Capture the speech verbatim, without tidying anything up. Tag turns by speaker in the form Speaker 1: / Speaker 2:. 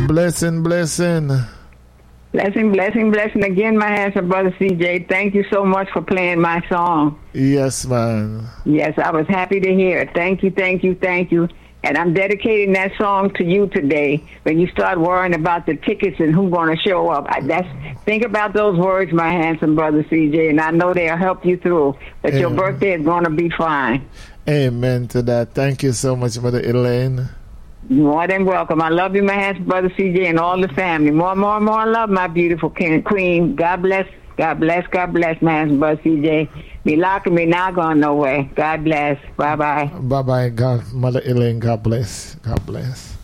Speaker 1: Blessing, blessing.
Speaker 2: Blessing, blessing, blessing again, my handsome brother C J. Thank you so much for playing my song.
Speaker 1: Yes, man.
Speaker 2: Yes, I was happy to hear it. Thank you, thank you, thank you. And I'm dedicating that song to you today. When you start worrying about the tickets and who's going to show up, I, that's think about those words, my handsome brother C J, and I know they'll help you through. But
Speaker 1: Amen.
Speaker 2: Your birthday is going to be fine.
Speaker 1: Amen to that. Thank you so much, Mother Elaine.
Speaker 2: You're more than welcome. I love you, my handsome brother C J, and all the family. More, more, more love, my beautiful king, queen. God bless, God bless, God bless, my handsome brother C J. Me locking me not going nowhere. God bless. Bye bye.
Speaker 1: Bye bye. God, Mother Elaine. God bless. God bless.